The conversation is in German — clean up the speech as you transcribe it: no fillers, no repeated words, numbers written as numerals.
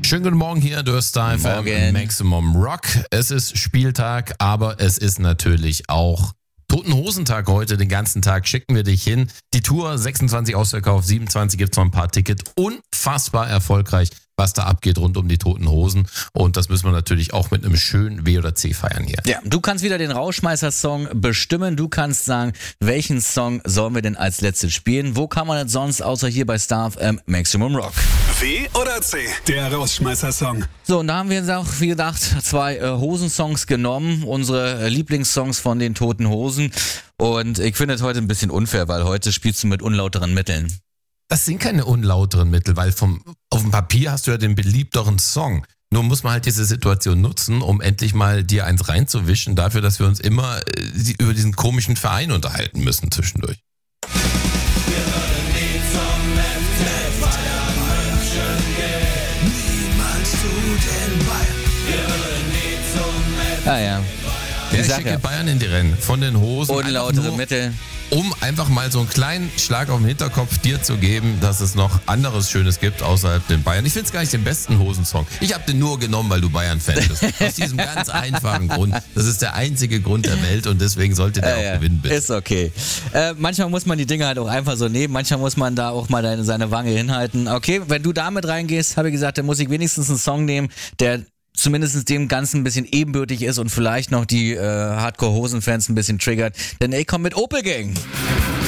Schönen guten Morgen hier, du hörst da FM Maximum Rock. Es ist Spieltag, aber es ist natürlich auch Toten Hosentag heute. Den ganzen Tag schicken wir dich hin. Die Tour 26 ausverkauft, 27 gibt's noch ein paar Tickets. Unfassbar erfolgreich, was da abgeht rund um die Toten Hosen. Und das müssen wir natürlich auch mit einem schönen W oder C feiern hier. Ja, du kannst wieder den Rauschmeißer-Song bestimmen. Du kannst sagen, welchen Song sollen wir denn als letztes spielen? Wo kann man es sonst außer hier bei Star FM Maximum Rock? W oder C, der Rauschmeißer-Song. So, und da haben wir jetzt auch, wie gedacht, zwei Hosensongs genommen. Unsere Lieblingssongs von den Toten Hosen. Und ich finde es heute ein bisschen unfair, weil heute spielst du mit unlauteren Mitteln. Das sind keine unlauteren Mittel, weil auf dem Papier hast du ja den beliebteren Song. Nur muss man halt diese Situation nutzen, um endlich mal dir eins reinzuwischen, dafür, dass wir uns immer über diesen komischen Verein unterhalten müssen zwischendurch. Ah ja. Ich schicke Bayern in die Rennen. Von den Hosen. Unlautere Mittel. Um einfach mal so einen kleinen Schlag auf den Hinterkopf dir zu geben, dass es noch anderes Schönes gibt außerhalb den Bayern. Ich finde es gar nicht den besten Hosensong. Ich habe den nur genommen, weil du Bayern-Fan bist. Aus diesem ganz einfachen Grund. Das ist der einzige Grund der Welt und deswegen sollte der auch gewinnen, bitte. Ist okay. Manchmal muss man die Dinge halt auch einfach so nehmen. Manchmal muss man da auch mal seine Wange hinhalten. Okay, wenn du damit reingehst, habe ich gesagt, dann muss ich wenigstens einen Song nehmen, der zumindest dem Ganzen ein bisschen ebenbürtig ist und vielleicht noch die Hardcore-Hosen-Fans ein bisschen triggert. Denn ich komme mit Opel Gang.